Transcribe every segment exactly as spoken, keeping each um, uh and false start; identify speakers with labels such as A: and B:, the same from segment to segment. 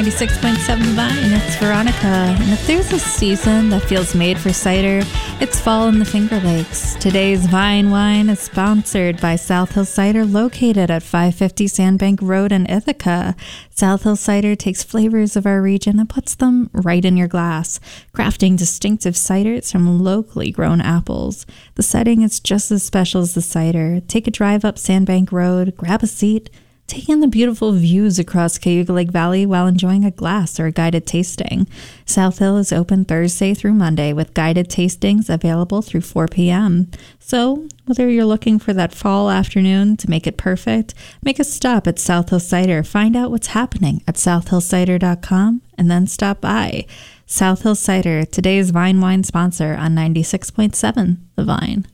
A: ninety-six point seven Vine. It's Veronica. And if there's a season that feels made for cider, it's fall in the Finger Lakes. Today's Vine Wine is sponsored by South Hill Cider, located at five fifty Sandbank Road in Ithaca. South Hill Cider takes flavors of our region and puts them right in your glass, crafting distinctive ciders from locally grown apples. The setting is just as special as the cider. Take a drive up Sandbank Road, grab a seat, take in the beautiful views across Cayuga Lake Valley while enjoying a glass or a guided tasting. South Hill is open Thursday through Monday with guided tastings available through four p.m. So, whether you're looking for that fall afternoon to make it perfect, make a stop at South Hill Cider. Find out what's happening at south hill cider dot com and then stop by. South Hill Cider, today's Vine Wine sponsor on ninety-six point seven The Vine.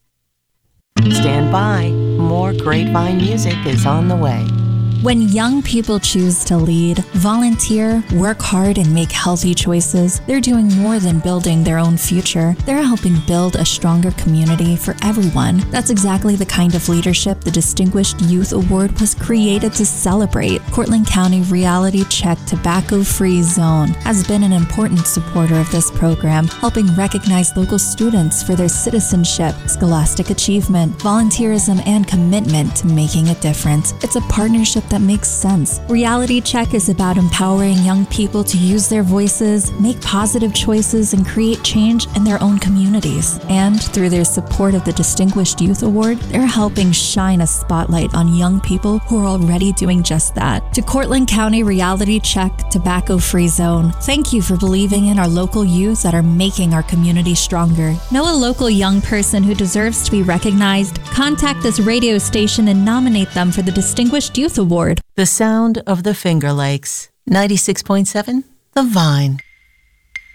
B: Stand by. More great Vine music is on the way.
A: When young people choose to lead, volunteer, work hard, and make healthy choices, they're doing more than building their own future. They're helping build a stronger community for everyone. That's exactly the kind of leadership the Distinguished Youth Award was created to celebrate. Cortland County Reality Check Tobacco-Free Zone has been an important supporter of this program, helping recognize local students for their citizenship, scholastic achievement, volunteerism, and commitment to making a difference. It's a partnership that makes sense. Reality Check is about empowering young people to use their voices, make positive choices, and create change in their own communities. And through their support of the Distinguished Youth Award, they're helping shine a spotlight on young people who are already doing just that. To Cortland County Reality Check Tobacco-Free Zone, thank you for believing in our local youth that are making our community stronger. Know a local young person who deserves to be recognized? Contact this radio station and nominate them for the Distinguished Youth Award.
B: The sound of the Finger Lakes. ninety-six point seven The Vine.